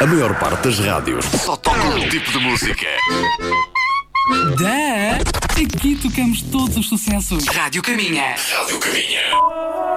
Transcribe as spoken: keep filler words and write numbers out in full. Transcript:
A maior parte das rádios só toca um tipo de música. Dá! Aqui tocamos todos os sucessos. Rádio Caminha. Rádio Caminha.